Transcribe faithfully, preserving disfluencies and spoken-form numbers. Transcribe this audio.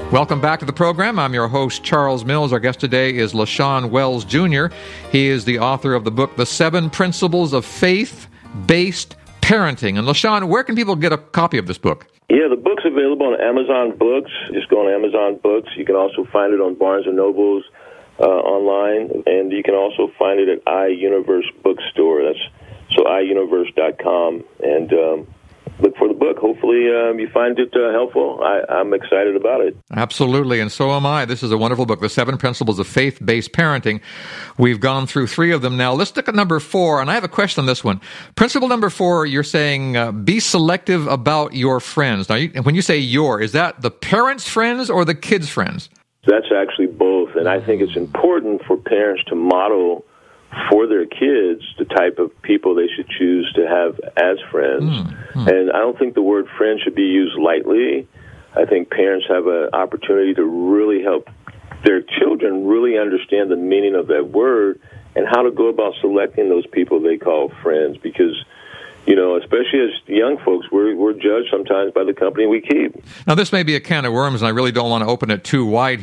Welcome back to the program. I'm your host, Charles Mills. Our guest today is LaShawn Wells Junior He is the author of the book, The Seven Principles of Faith-Based Parenting. And LaShawn, where can people get a copy of this book? Yeah, the book's available on Amazon Books. Just go on Amazon Books. You can also find it on Barnes and Noble's uh, online, and you can also find it at iUniverse Bookstore. That's so i universe dot com, and um, look for the book. Hopefully um, you find it uh, helpful. I, I'm excited about it. Absolutely, and so am I. This is a wonderful book, The Seven Principles of Faith-Based Parenting. We've gone through three of them now. Let's look at number four, and I have a question on this one. Principle number four, you're saying uh, be selective about your friends. Now, you, when you say your, is that the parents' friends or the kids' friends? That's actually both, and I think it's important for parents to model for their kids the type of people they should choose to have as friends. Mm-hmm. And I don't think the word friend should be used lightly. I think parents have an opportunity to really help their children really understand the meaning of that word and how to go about selecting those people they call friends, because you know, especially as young folks, we're, we're judged sometimes by the company we keep. Now, this may be a can of worms, and I really don't want to open it too wide